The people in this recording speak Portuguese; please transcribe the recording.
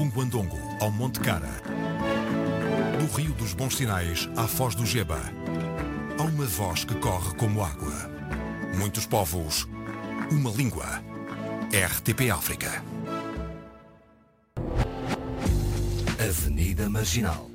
Punguandongo ao Monte Cara. Do Rio dos Bons Sinais à Foz do Geba. Há uma voz que corre como água. Muitos povos, uma língua. RTP África. Avenida Marginal.